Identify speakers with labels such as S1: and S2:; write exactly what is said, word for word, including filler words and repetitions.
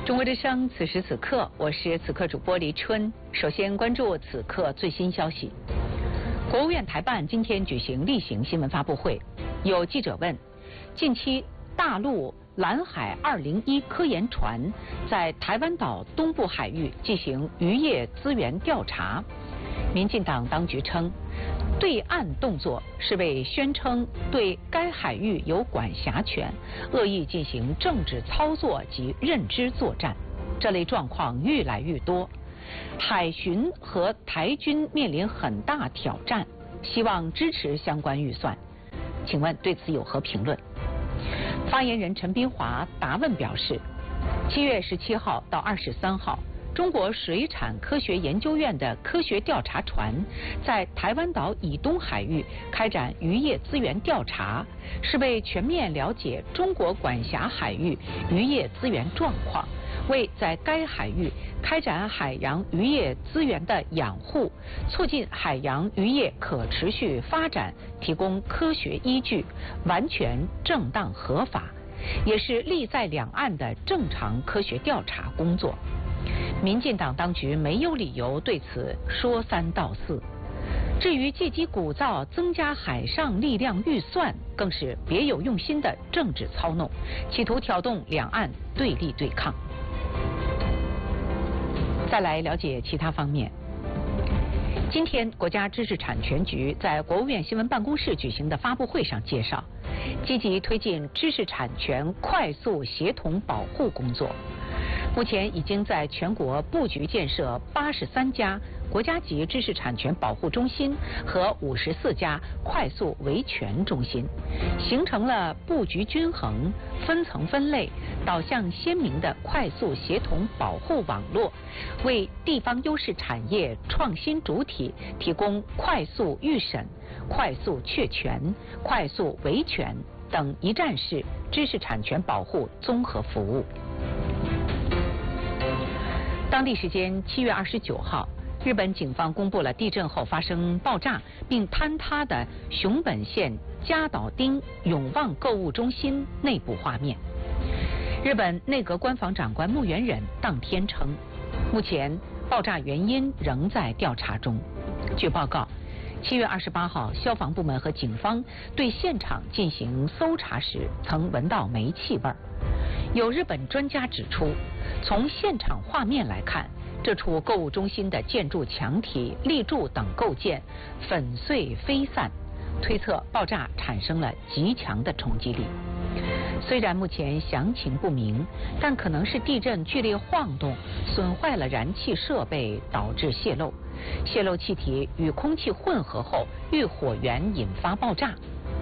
S1: 中国之声，此时此刻，我是此刻主播黎春。首先关注此刻最新消息。国务院台办今天举行例行新闻发布会，有记者问：近期大陆蓝海二零一科研船在台湾岛东部海域进行渔业资源调查，民进党当局称，对岸动作是为宣称对该海域有管辖权，恶意进行政治操作及认知作战。这类状况越来越多，海巡和台军面临很大挑战，希望支持相关预算。请问对此有何评论？发言人陈斌华答问表示，七月十七号到二十三号。中国水产科学研究院的科学调查船在台湾岛以东海域开展渔业资源调查，是为全面了解中国管辖海域渔业资源状况，为在该海域开展海洋渔业资源的养护，促进海洋渔业可持续发展提供科学依据，完全正当合法，也是利在两岸的正常科学调查工作。民进党当局没有理由对此说三道四。至于借机鼓噪增加海上力量预算，更是别有用心的政治操弄，企图挑动两岸对立对抗。再来了解其他方面。今天，国家知识产权局在国务院新闻办公室举行的发布会上介绍，积极推进知识产权快速协同保护工作。目前已经在全国布局建设八十三家国家级知识产权保护中心和五十四家快速维权中心，形成了布局均衡、分层分类、导向鲜明的快速协同保护网络，为地方优势产业创新主体提供快速预审、快速确权、快速维权等一站式知识产权保护综合服务。当地时间七月二十九号，日本警方公布了地震后发生爆炸并坍塌的熊本县加岛町永旺购物中心内部画面。日本内阁官房长官木原忍当天称，目前爆炸原因仍在调查中。据报告，七月二十八号，消防部门和警方对现场进行搜查时，曾闻到煤气味儿。有日本专家指出，从现场画面来看，这处购物中心的建筑墙体、立柱等构件粉碎飞散，推测爆炸产生了极强的冲击力。虽然目前详情不明，但可能是地震剧烈晃动损坏了燃气设备，导致泄漏。泄漏气体与空气混合后遇火源引发爆炸。